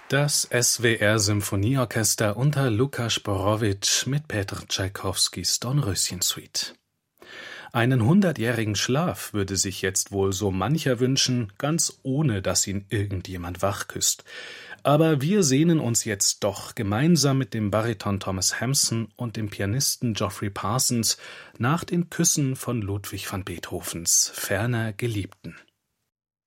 Das SWR-Symphonieorchester unter Lukas Borowitsch mit Petr Tschaikowskis Dornröschen-Suite. Einen 100-jährigen Schlaf würde sich jetzt wohl so mancher wünschen, ganz ohne dass ihn irgendjemand wachküsst. Aber wir sehnen uns jetzt doch gemeinsam mit dem Bariton Thomas Hampson und dem Pianisten Geoffrey Parsons nach den Küssen von Ludwig van Beethovens ferner Geliebten.